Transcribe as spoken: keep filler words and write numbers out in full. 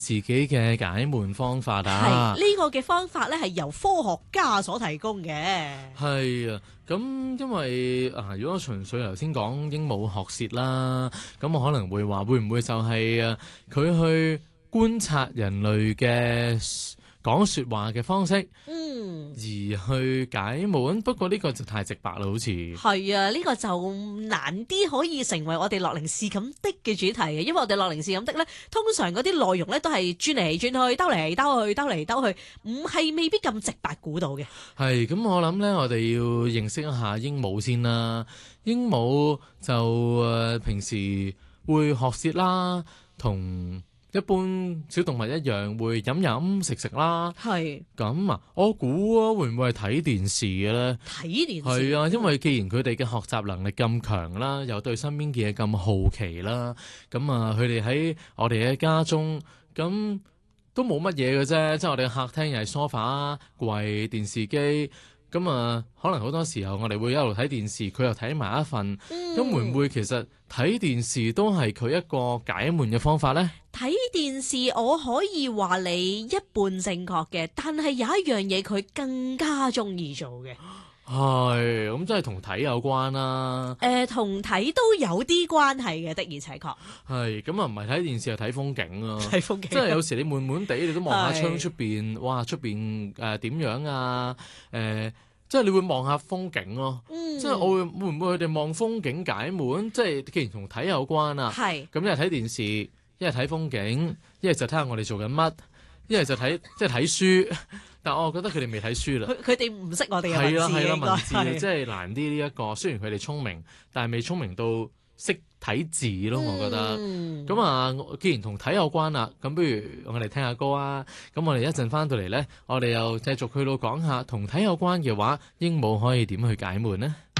自己嘅解悶方法係啊。 呢個嘅方法咧係由科學家所提供嘅。 係啊，咁因為啊，如果純粹頭先講鸚鵡學舌啦，咁我可能會話會唔會就係啊佢去觀察人類嘅講說話嘅方式， 嗯， 而去解悶。不過呢個就太直白啦，好似係啊，呢、這個就難啲可以成為我哋樂齡是咁的嘅主題嘅，因為我哋樂齡是咁的咧，通常嗰啲內容咧都係轉嚟轉去，兜嚟兜去，兜嚟兜去，唔係未必咁直白估到嘅。 係咁，我諗咧，我哋要認識一下鸚鵡先啦。鸚鵡就誒、呃、平時會學舌啦，同一般小動物一樣會飲飲食食啦。 係咁啊，我估啊，會唔會係睇電視嘅咧？ 睇電視係啊，因為既然佢哋嘅學習能力咁強啦，又對身邊嘅嘢咁好奇啦，咁啊，佢哋喺我哋嘅家中咁都冇乜嘢嘅啫，即係我哋嘅客廳又係 sofa、櫃、電視機。咁啊，可能好多時候我哋會一路睇電視，佢又睇埋一份。咁、 嗯、 會唔會其實睇電視都係佢一個解悶嘅方法呢？ 睇電視我可以話你一半正確嘅，但係有一樣嘢佢更加中意做嘅。 係，咁即係同睇有關啦。 誒、呃，同睇都有啲關係嘅，的而且確。 係，咁啊唔係睇電視係睇風景啊。 睇風景， 即係有時你悶悶地，你都望下窗出邊， 係哇出邊誒點樣啊？誒、呃，即係你會望下風景咯。 嗯， 即係我會會唔會佢哋望風景解悶？即係既然同睇有關啊， 係咁一係睇電視，一係睇風景，一係就睇下我哋做緊乜，一係就睇即係睇書。但我覺得佢哋未睇書啦。 佢佢哋唔識我哋嘅係啦係啦， 文字嘅，應該文字啊係即係難啲呢一個。雖然佢哋聰明，但係未聰明到識睇字咯。我覺得。 嗯， 咁啊，既然同睇有關啦，咁不如我哋聽下歌啊。咁我哋一陣翻到嚟呢，我哋又繼續去到講下同睇有關嘅話，鸚鵡可以點去解悶呢？